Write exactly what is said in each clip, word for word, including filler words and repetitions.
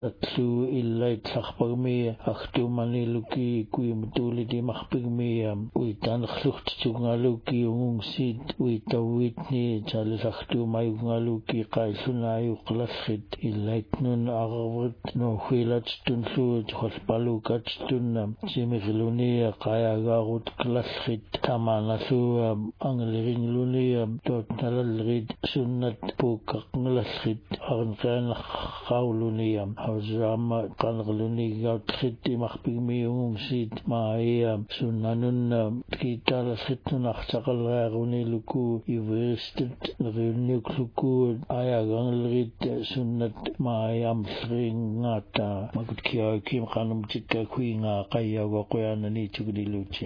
Tatlu illait sakpagmi aktu maniluki kui mutuliti makpagmi uitan khlucht tungaluki ungsit uitawitni chalis aktu mayungaluki qaisunayu qlaskhit illait nun agawt no khilat tunlu khospalukat tunam simigluni qayagagut qlaskhit tamanasu angliringluni tot nalalrid sunnat pukak nglaskhit arnqan qawluni Zama kangluni gautrit makpigmi yung sit maaya sunanun kita lasit nakchakal runi luku iwestit rinuk luku ayagang lit sunat maayam sring ngata magut kiya kim kanum chika kuinga kaya wakoyana ni chugdiluchi.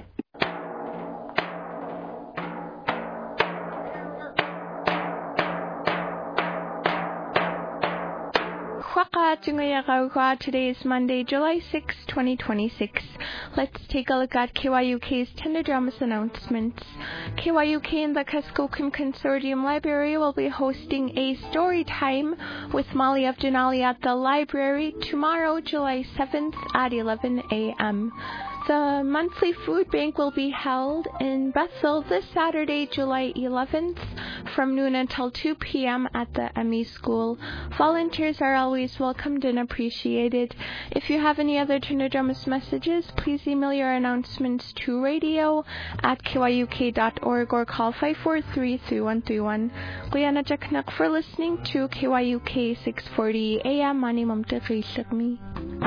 Today is Monday, July sixth, twenty twenty-six. Let's take a look at K Y U K's Tender Dramas announcements. K Y U K and the Kuskokwim Consortium Library will be hosting a story time with Molly of Denali at the library tomorrow, July seventh at eleven a.m. The monthly food bank will be held in Bethel this Saturday, July eleventh, from noon until two p.m. at the M E School. Volunteers are always welcomed and appreciated. If you have any other Tender Dramas messages, please email your announcements to radio at k y u k dot org or call five four three, three one three one. Guyana Jaknak for listening to K Y U K six forty A M. Mani Mamte Ghishakmi.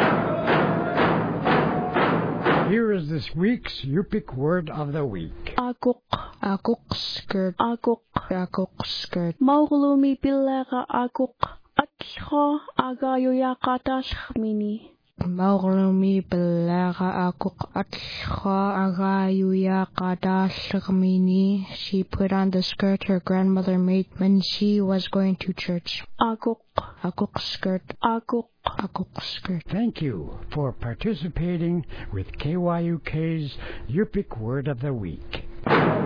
Here is this week's Yupik word of the week. Aguk. Aguk skirt. Aguk. Aguk skirt. Maulumi bilaga aguk. Atcho agayuyakatash mini. Maulumi bilaga aguk. Atcho agayuyakatash mini. She put on the skirt her grandmother made when she was going to church. Aguk. Aguk skirt. Aguk. Aguk skirt. Thank you for participating with K Y U K's Yupik Word of the Week.